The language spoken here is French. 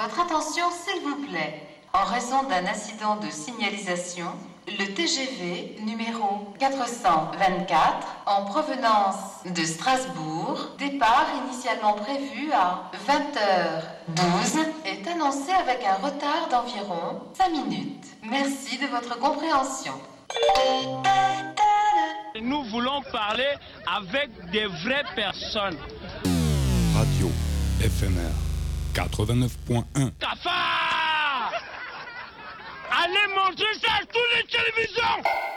Votre attention, s'il vous plaît. En raison d'un incident de signalisation, le TGV numéro 424 en provenance de Strasbourg, départ initialement prévu à 20h12, est annoncé avec un retard d'environ 5 minutes. Merci de votre compréhension. Nous voulons parler avec des vraies personnes. Radio éphémère 89.1. Cafard! Allez montrer ça à toutes les télévisions!